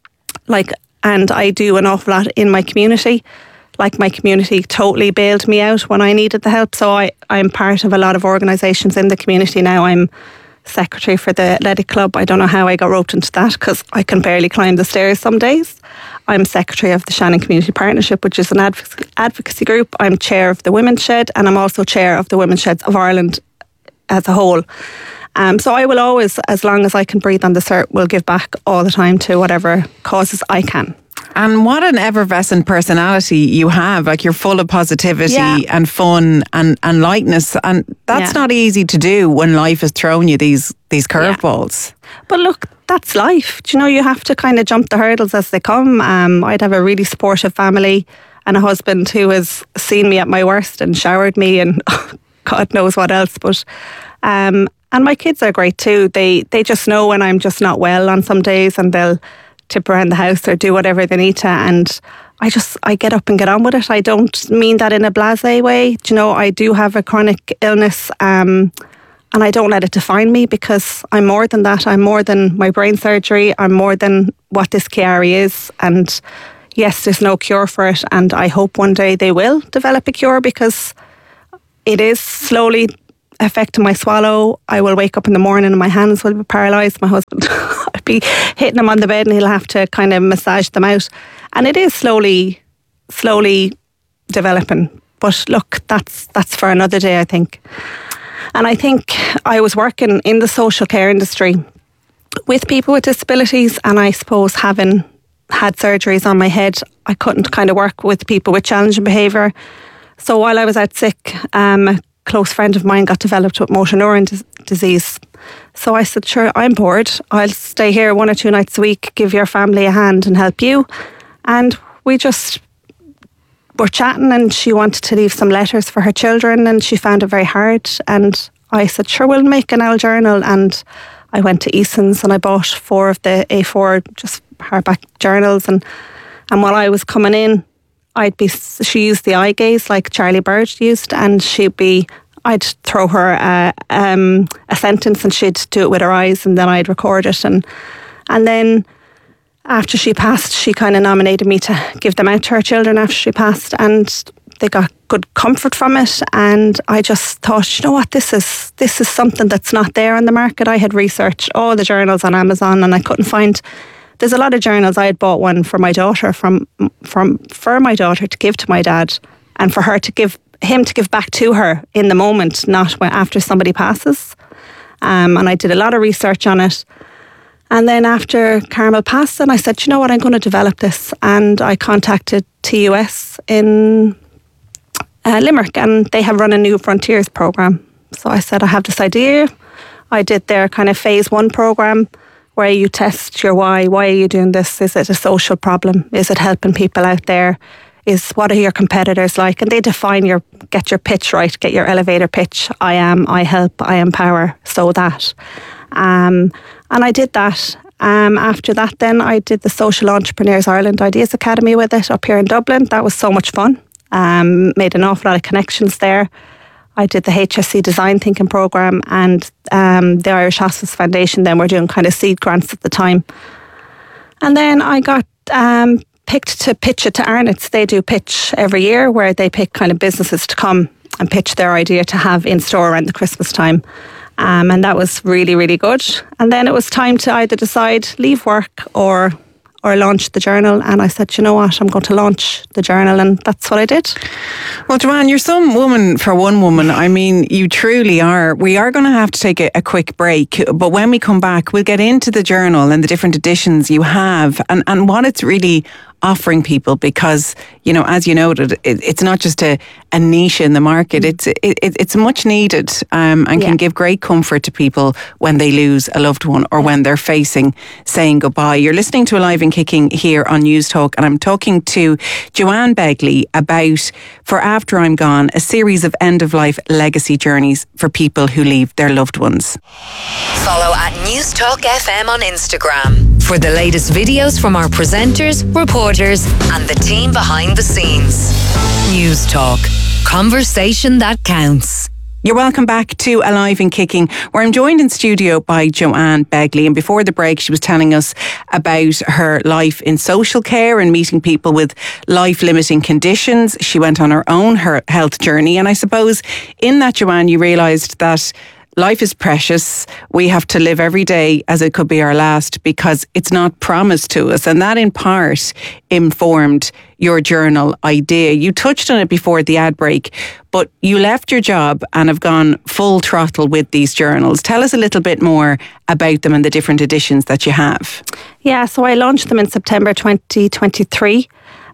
and I do an awful lot in my community. Like, my community totally bailed me out when I needed the help. So I'm part of a lot of organisations in the community now. I'm secretary for the athletic club. I don't know how I got roped into that because I can barely climb the stairs some days. I'm secretary of the Shannon Community Partnership, which is an advocacy group. I'm chair of the Women's Shed, and I'm also chair of the Women's Sheds of Ireland as a whole. So I will always, as long as I can breathe on this earth, will give back all the time to whatever causes I can. And what an effervescent personality you have. Like, you're full of positivity and fun and lightness. And that's not easy to do when life has thrown you these curveballs. But look, that's life. Do you know, you have to kind of jump the hurdles as they come. I'd have a really supportive family and a husband who has seen me at my worst and showered me and God knows what else. But and my kids are great too. They just know when I'm just not well on some days, and they'll tip around the house or do whatever they need to, and I get up and get on with it. I don't mean that in a blasé way. Do you know, I do have a chronic illness, and I don't let it define me, because I'm more than that. I'm more than my brain surgery. I'm more than what this Chiari is. And yes, there's no cure for it, and I hope one day they will develop a cure, because it is slowly affecting my swallow. I will wake up in the morning and my hands will be paralysed. My husband, I'd be hitting him on the bed and he'll have to kind of massage them out. And it is slowly developing. But look, that's for another day, I think. And I think I was working in the social care industry with people with disabilities, and I suppose having had surgeries on my head, I couldn't kind of work with people with challenging behaviour. So while I was out sick, a close friend of mine got developed with motor neuron disease. So I said, sure, I'm bored. I'll stay here 1 or 2 nights a week, give your family a hand and help you. And we just were chatting, and she wanted to leave some letters for her children, and she found it very hard. And I said, sure, we'll make an L journal. And I went to Eason's and I bought 4 of the A4 just hardback journals. And while I was coming in, she used the eye gaze like Charlie Bird used, and I'd throw her a sentence and she'd do it with her eyes, and then I'd record it. And then after she passed, she kind of nominated me to give them out to her children after she passed, and they got good comfort from it. And I just thought, you know what, this is something that's not there on the market. I had researched all the journals on Amazon and I couldn't find. There's a lot of journals. I had bought one for my daughter for my daughter to give to my dad, and for him to give back to her in the moment, not after somebody passes. And I did a lot of research on it. And then after Carmel passed, then I said, you know what, I'm going to develop this. And I contacted TUS in Limerick, and they have run a New Frontiers program. So I said, I have this idea. I did their kind of phase 1 program, where you test your why. Why are you doing this? Is it a social problem? Is it helping people out there? What are your competitors like? And they get your pitch right, get your elevator pitch. I am, I help, I empower, so that. And I did that. After that then, I did the Social Entrepreneurs Ireland Ideas Academy with it up here in Dublin. That was so much fun. Made an awful lot of connections there. I did the HSC Design Thinking Programme, and the Irish Hospice Foundation then were doing kind of seed grants at the time. And then I got picked to pitch it to Arnott's. They do pitch every year, where they pick kind of businesses to come and pitch their idea to have in store around the Christmas time. And that was really, really good. And then it was time to either decide leave work or launch the journal. And I said, you know what, I'm going to launch the journal, and that's what I did. Well, Joanne, you're some woman for one woman. I mean, you truly are. We are going to have to take a quick break, but when we come back, we'll get into the journal and the different editions you have and what it's really offering people, because, you know, as you noted, it's not just a niche in the market. It's much needed and can give great comfort to people when they lose a loved one or when they're facing saying goodbye. You're listening to Alive and Kicking here on News Talk, and I'm talking to Joanne Begley about For After I'm Gone, a series of end-of-life legacy journeys for people who leave their loved ones. Follow at News Talk FM on Instagram for the latest videos from our presenters, reporters and the team behind the scenes. News Talk. Conversation that counts. You're welcome back to Alive and Kicking, where I'm joined in studio by Joanne Begley. And before the break, she was telling us about her life in social care and meeting people with life-limiting conditions. She went on her own health journey. And I suppose in that, Joanne, you realised that life is precious. We have to live every day as it could be our last, because it's not promised to us. And that in part informed your journal idea. You touched on it before the ad break, but you left your job and have gone full throttle with these journals. Tell us a little bit more about them and the different editions that you have. Yeah, so I launched them in September 2023.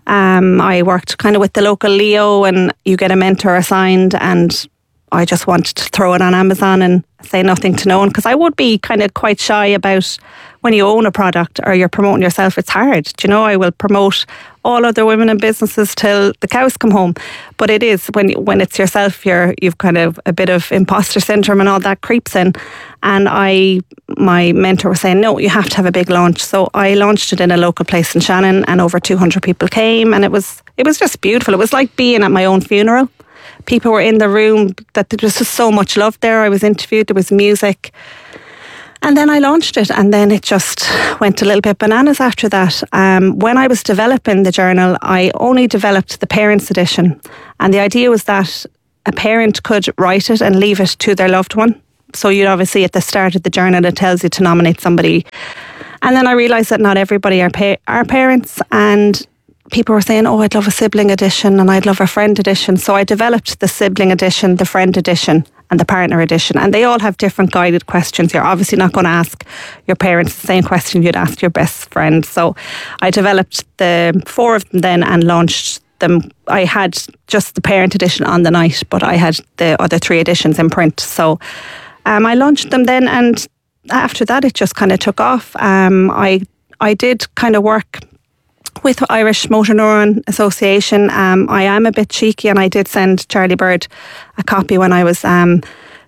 I worked kind of with the local Leo, and you get a mentor assigned, and I just wanted to throw it on Amazon and say nothing to no one, because I would be kind of quite shy about when you own a product or you're promoting yourself. It's hard. Do you know, I will promote all other women in businesses till the cows come home. But it is when it's yourself, you've kind of a bit of imposter syndrome and all that creeps in. And my mentor was saying, no, you have to have a big launch. So I launched it in a local place in Shannon, and over 200 people came, and it was just beautiful. It was like being at my own funeral. People were in the room, that there was just so much love there. I was interviewed, there was music. And then I launched it, and then it just went a little bit bananas after that. When I was developing the journal, I only developed the parents' edition. And the idea was that a parent could write it and leave it to their loved one. So you'd obviously at the start of the journal, it tells you to nominate somebody. And then I realised that not everybody are parents, and people were saying, oh, I'd love a sibling edition and I'd love a friend edition. So I developed the sibling edition, the friend edition and the partner edition. And they all have different guided questions. You're obviously not going to ask your parents the same question you'd ask your best friend. So I developed the 4 of them then and launched them. I had just the parent edition on the night, but I had the other 3 editions in print. So I launched them then, and after that it just kind of took off. I did kind of work with Irish Motor Neuron Association. I am a bit cheeky, and I did send Charlie Bird a copy when I was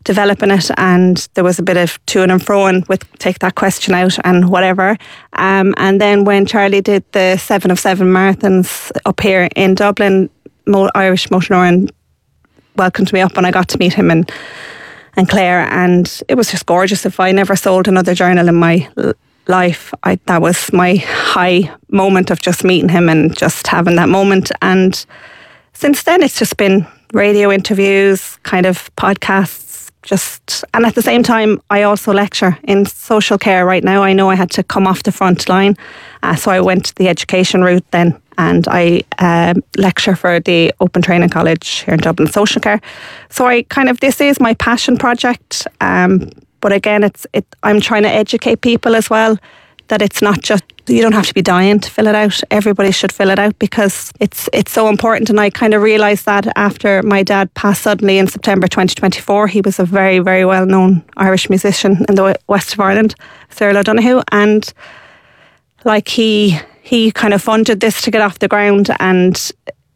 developing it, and there was a bit of to and fro and with take that question out and whatever. And then when Charlie did the 7 of 7 marathons up here in Dublin, Irish Motor Neuron welcomed me up, and I got to meet him and Claire, and it was just gorgeous. If I never sold another journal in my life, that was my high moment of just meeting him and just having that moment. And since then it's just been radio interviews, kind of podcasts, and at the same time I also lecture in social care right now. I know I had to come off the front line, so I went the education route then, and I lecture for the Open Training College here in Dublin, social care. So this is my passion project, but again I'm trying to educate people as well, that it's not just, you don't have to be dying to fill it out. Everybody should fill it out because it's so important. And I kind of realised that after my dad passed suddenly in September 2024. He was a very, very well-known Irish musician in the west of Ireland, Cyril O'Donoghue, and like he kind of funded this to get off the ground. And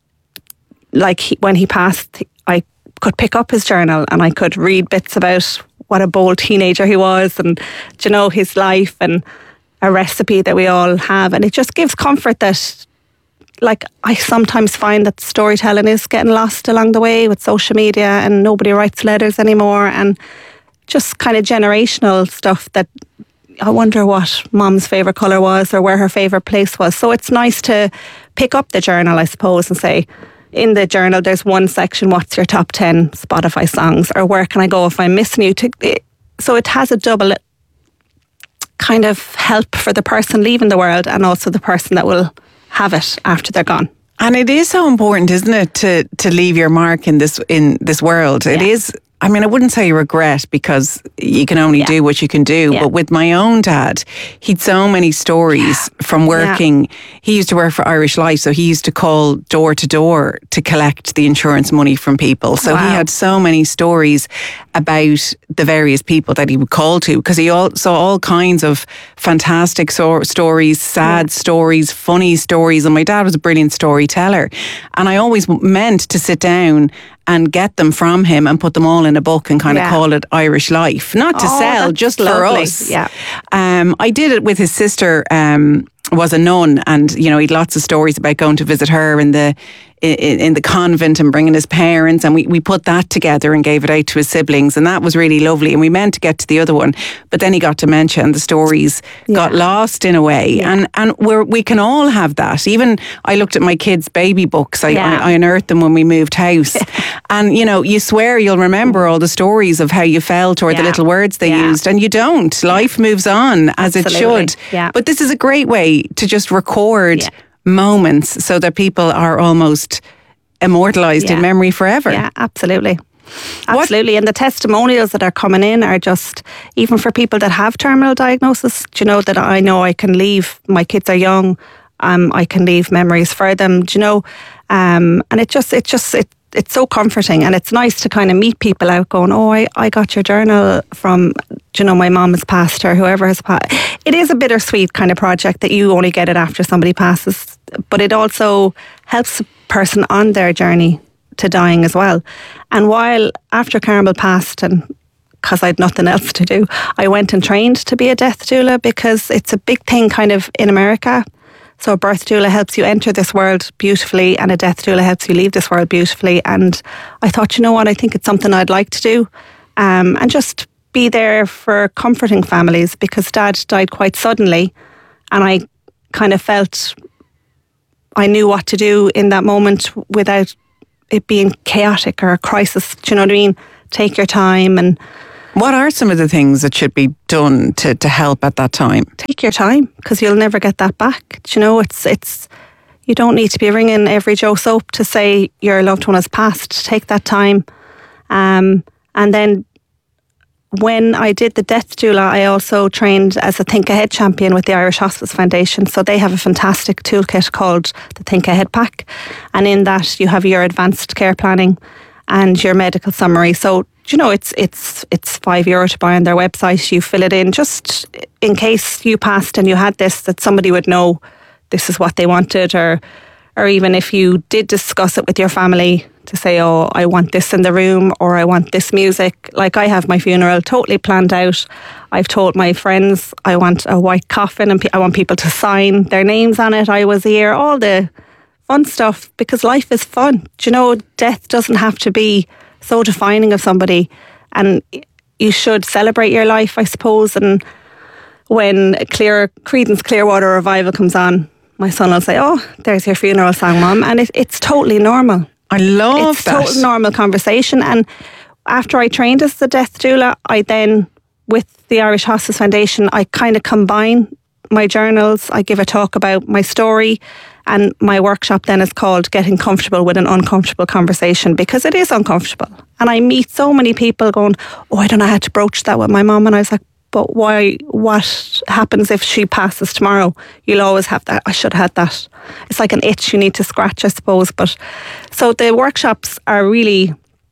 when he passed, I could pick up his journal and I could read bits about what a bold teenager he was, and his life, and a recipe that we all have. And it just gives comfort that, I sometimes find that storytelling is getting lost along the way with social media, and nobody writes letters anymore, and just kind of generational stuff that I wonder what Mom's favourite colour was or where her favourite place was. So it's nice to pick up the journal, I suppose, and say, in the journal there's one section, what's your top 10 Spotify songs, or where can I go if I'm missing you? So it has a double kind of help for the person leaving the world, and also the person that will have it after they're gone. And it is so important, isn't it, to leave your mark in this world. It is. I mean, I wouldn't say regret, because you can only do what you can do. But with my own dad, he'd so many stories from working. He used to work for Irish Life, so he used to call door to door to collect the insurance money from people. So he had so many stories about the various people that he would call to, because he saw all kinds of fantastic stories, sad stories, funny stories. And my dad was a brilliant storyteller. And I always meant to sit down and get them from him and put them all in a book and kind of call it Irish Life. Not to sell, just for us. Yeah. I did it with his sister, was a nun, and he'd lots of stories about going to visit her in the convent and bringing his parents, and we put that together and gave it out to his siblings, and that was really lovely. And we meant to get to the other one, but then he got dementia and the stories got lost in a way. And we can all have that. Even I looked at my kids' baby books. I unearthed them when we moved house. And you swear you'll remember all the stories of how you felt or the little words they used, and you don't. Life moves on as it should. But this is a great way to just record moments so that people are almost immortalised in memory forever. Yeah, absolutely. Absolutely. And the testimonials that are coming in are just, even for people that have terminal diagnosis, that I know I can leave, my kids are young, I can leave memories for them, and it's so comforting, and it's nice to kind of meet people out going, I got your journal from, my mum has passed, or whoever has passed. It is a bittersweet kind of project that you only get it after somebody passes, but it also helps a person on their journey to dying as well. And while after Carmel passed, and because I had nothing else to do, I went and trained to be a death doula, because it's a big thing kind of in America. So a birth doula helps you enter this world beautifully, and a death doula helps you leave this world beautifully. And I thought, I think it's something I'd like to do, and just be there for comforting families, because Dad died quite suddenly, and I kind of felt I knew what to do in that moment without it being chaotic or a crisis. Do you know what I mean? Take your time. And what are some of the things that should be done to help at that time? Take your time, because you'll never get that back. It's you don't need to be ringing every Joe Soap to say your loved one has passed. Take that time. And then when I did the death doula, I also trained as a Think Ahead champion with the Irish Hospice Foundation. So they have a fantastic toolkit called the Think Ahead Pack. And in that you have your advanced care planning and your medical summary. So, it's €5 to buy on their website. You fill it in just in case you passed and you had this, that somebody would know this is what they wanted, or even if you did discuss it with your family, to say, oh, I want this in the room or I want this music. Like I have my funeral totally planned out. I've told my friends I want a white coffin and I want people to sign their names on it. I was here, all the fun stuff, because life is fun. Do you know, death doesn't have to be so defining of somebody, and you should celebrate your life, I suppose. And when Creedence Clearwater Revival comes on, my son will say, oh, there's your funeral song, Mum. And it's totally normal. I love that. It's total normal conversation. And after I trained as the death doula, I then, with the Irish Hospice Foundation, I kind of combine my journals. I give a talk about my story, and my workshop then is called Getting Comfortable with an Uncomfortable Conversation, because it is uncomfortable. And I meet so many people going, oh, I don't know how to broach that with my mum. And I was like, but why? What happens if she passes tomorrow? You'll always have that. I should have had that. It's like an itch you need to scratch, I suppose. But so the workshops are really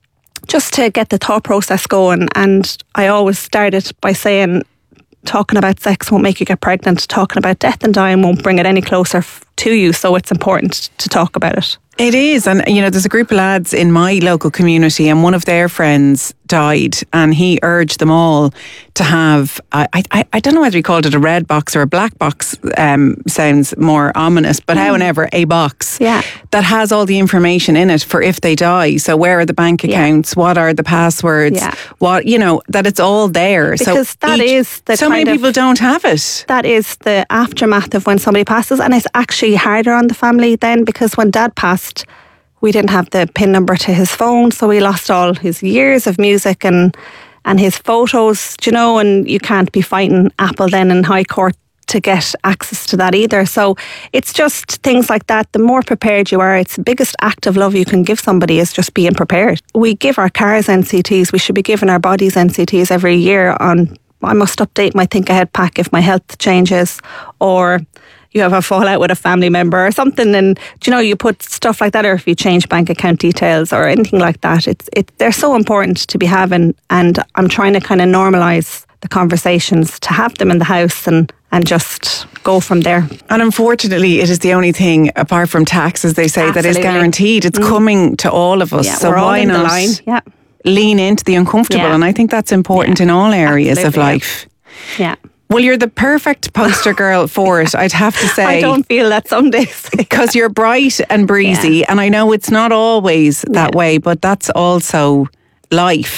just to get the thought process going. And I always started by saying, talking about sex won't make you get pregnant. Talking about death and dying won't bring it any closer to you. So it's important to talk about it. It is. And, you know, there's a group of lads in my local community, and one of their friends died, and he urged them all to have, I don't know whether he called it a red box or a black box, sounds more ominous, but however, a box that has all the information in it for if they die. So where are the bank accounts? What are the passwords? What, you know, that it's all there. Because so that is the so many people don't have it. That is the aftermath of when somebody passes, and it's actually harder on the family then, because when Dad passed, we didn't have the PIN number to his phone, so we lost all his years of music and his photos, you know, and you can't be fighting Apple then in High Court to get access to that either. So it's just things like that. The more prepared you are, it's the biggest act of love you can give somebody is just being prepared. We give our cars NCTs, we should be giving our bodies NCTs every year on, I must update my Think Ahead pack if my health changes, or you have a fallout with a family member or something, and you know, you put stuff like that, or if you change bank account details or anything like that, they're so important to be having, and I'm trying to kind of normalise the conversations to have them in the house and just go from there. And unfortunately, it is the only thing, apart from tax, as they say, that is guaranteed. It's coming to all of us. Yeah, so we're all why in not the line? lean into the uncomfortable? And I think that's important in all areas of life. Yeah. Well, you're the perfect poster girl for it, I'd have to say. I don't feel that some days. Because you're bright and breezy, and I know it's not always that way, but that's also life.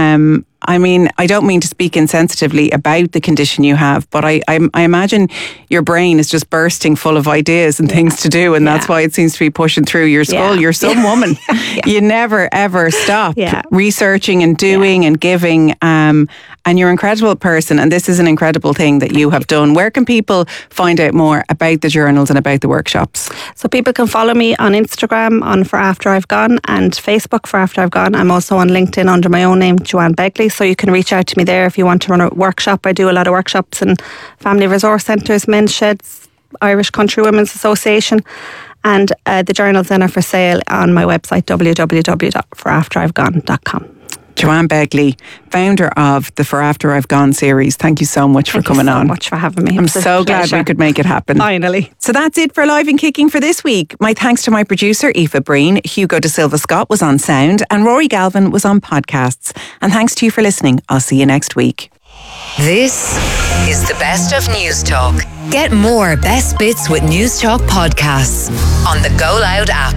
I mean, I don't mean to speak insensitively about the condition you have, but I imagine your brain is just bursting full of ideas and things to do, and that's why it seems to be pushing through your skull. You're some woman. You never, ever stop researching and doing and giving, and you're an incredible person, and this is an incredible thing that you have done. Where can people find out more about the journals and about the workshops? So people can follow me on Instagram on For After I've Gone, and Facebook For After I've Gone. I'm also on LinkedIn under my own name, Joanne Begley. So you can reach out to me there if you want to run a workshop. I do a lot of workshops in family resource centres, men's sheds, Irish Country Women's Association, and the journals then are for sale on my website, www.forafterivegone.com. Joanne Begley, founder of the For After I've Gone series. Thank you so much for coming on. Thank you so much for having me. I'm so glad we could make it happen. Finally. So that's it for Live and Kicking for this week. My thanks to my producer, Aoife Breen. Hugo De Silva Scott was on sound, and Rory Galvin was on podcasts. And thanks to you for listening. I'll see you next week. This is the Best of News Talk. Get more best bits with News Talk podcasts on the Go Loud app.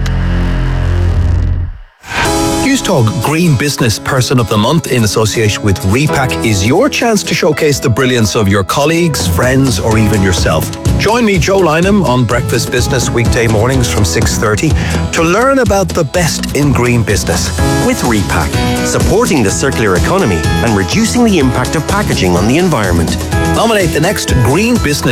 News Talk Green Business Person of the Month in association with Repack is your chance to showcase the brilliance of your colleagues, friends, or even yourself. Join me, Joe Lynham, on Breakfast Business weekday mornings from 6:30 to learn about the best in green business. With Repack, supporting the circular economy and reducing the impact of packaging on the environment. Nominate the next Green Business